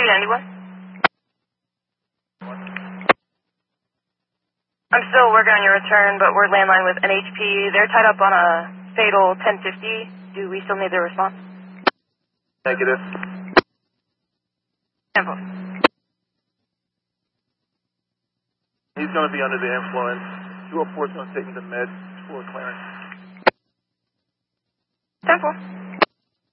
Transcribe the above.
291. I'm still working on your return, but we're landline with NHP. They're tied up on a fatal 1050. Do we still need their response? Negative. Tempo. He's going to be under the influence. 204 is going to take him to med for clearance. Tempo.